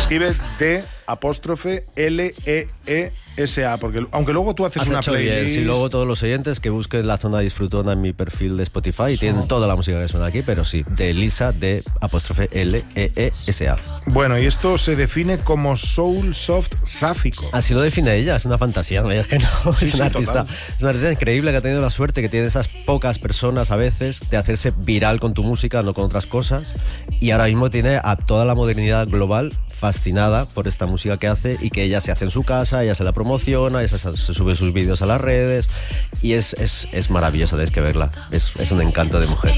escribe D'_LEESA, porque aunque luego tú haces una playlist... Sí, luego todos los oyentes que busquen La Zona Disfrutona en mi perfil de Spotify y tienen toda la música que suena aquí, pero sí, de Elisa, D'_LEESA. Bueno, y esto se define como soul soft sáfico. Así lo define ella, es una fantasía, ¿no? Es que no, es una artista, es una artista increíble que ha tenido la suerte que tiene esas pocas personas a veces de hacerse viral con tu música, no con otras cosas, y ahora mismo tiene a toda la modernidad global fascinada por esta música que hace y que ella se hace en su casa, ella se la promociona, ella se sube sus vídeos a las redes y es maravillosa, tenéis que verla, es un encanto de mujer.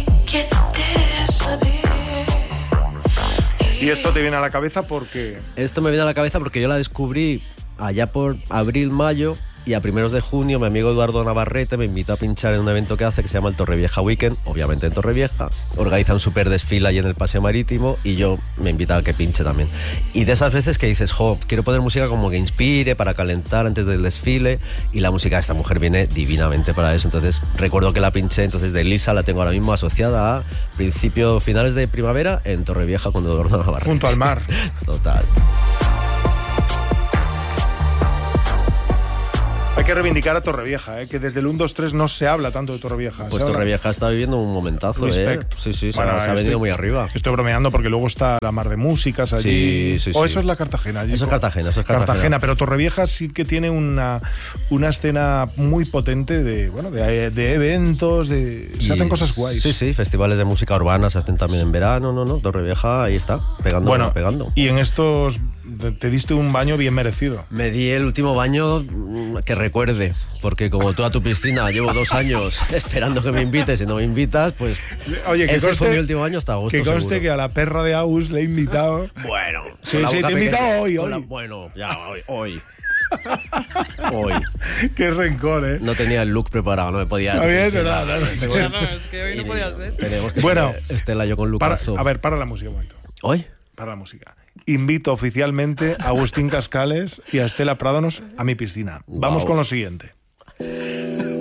¿Y esto te viene a la cabeza porque...? Esto me viene a la cabeza porque yo la descubrí allá por abril, mayo, y a primeros de junio mi amigo Eduardo Navarrete me invitó a pinchar en un evento que hace que se llama el Torrevieja Weekend, obviamente en Torrevieja. Organiza un súper desfile allí en el Paseo Marítimo y yo me invitaba a que pinche también. Y de esas veces que dices, quiero poner música como que inspire para calentar antes del desfile, y la música de esta mujer viene divinamente para eso. Entonces recuerdo que la pinché, entonces de Elisa la tengo ahora mismo asociada a finales de primavera en Torrevieja con Eduardo Navarrete. Junto al mar. Total. Hay que reivindicar a Torrevieja, que desde el 1, 2, 3 no se habla tanto de Torrevieja. Pues Torrevieja está viviendo un momentazo, Respect. Sí, bueno, se ha venido muy arriba. Estoy bromeando porque luego está la Mar de Músicas allí. Sí. Eso es la Cartagena. Allí. Eso es Cartagena. Pero Torrevieja sí que tiene una escena muy potente de eventos, se hacen cosas guays. Sí, festivales de música urbana se hacen también en verano, ¿no? Torrevieja ahí está, pegando. Y en estos te diste un baño bien merecido. Me di el último baño que recuerde, porque como tú a tu piscina llevo 2 años esperando que me invites y no me invitas, pues oye, ese fue mi último año hasta agosto. Que conste seguro. Que a la perra de Aus le he invitado. Bueno, sí, te he invitado hoy. Bueno, ya hoy. Qué rencor, ¿eh? No tenía el look preparado, no me podía... Está bien, ¿verdad? Es que hoy no podías ver. Tenemos que Estela yo con Lucaso. Para la música un momento. ¿Hoy? Para la música. Invito oficialmente a Agustín Cascales y a Estela Prádanos a mi piscina. Vamos con lo siguiente.